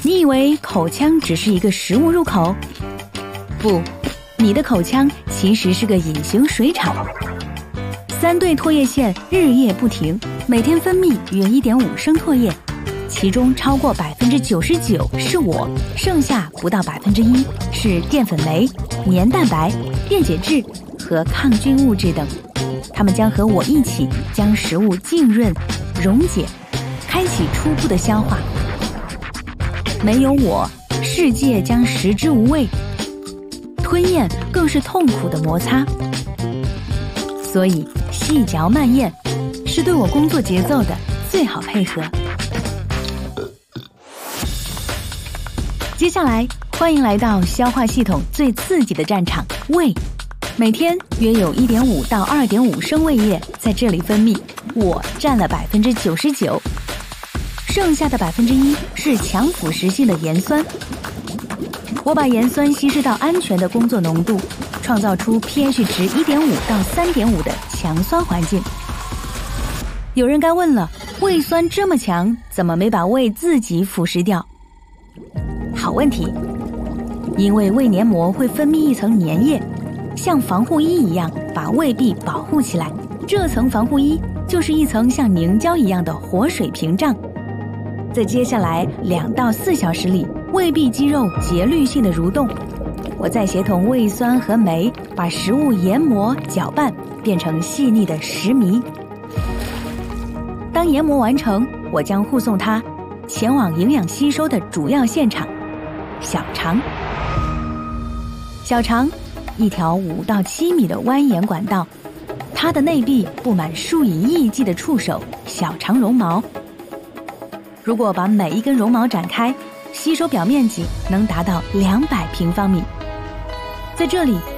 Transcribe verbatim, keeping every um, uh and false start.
你以为口腔只是一个食物入口？不，你的口腔其实是个隐形水厂。三对唾液腺日夜不停，每天分泌约 一点五 升唾液，其中超过 百分之九十九 是我，剩下不到 百分之一 是淀粉酶、黏蛋白、电解质和抗菌物质等。它们将和我一起将食物浸润、溶解，开启初步的消化。没有我，世界将食之无味，吞咽更是痛苦的摩擦。所以细嚼慢咽是对我工作节奏的最好配合。接下来欢迎来到消化系统最刺激的战场——胃。每天约有 一点五 到 二点五 升胃液在这里分泌，我占了 百分之九十九， 剩下的 百分之一 是强腐蚀性的盐酸。我把盐酸稀释到安全的工作浓度，创造出 pH 值 一点五 到 三点五 的强酸环境。有人该问了，胃酸这么强，怎么没把胃自己腐蚀掉？好问题，因为胃黏膜会分泌一层粘液，像防护衣一样把胃壁保护起来。这层防护衣就是一层像凝胶一样的活水屏障。在接下来两到四小时里，胃壁肌肉节律性的蠕动，我再协同胃酸和酶把食物研磨搅拌，变成细腻的食糜。当研磨完成，我将护送它前往营养吸收的主要现场——小肠。小肠，一条五到七米的蜿蜒管道，它的内壁布满数以亿计的触手——小肠绒毛。如果把每一根绒毛展开，吸收表面积能达到两百平方米。在这里，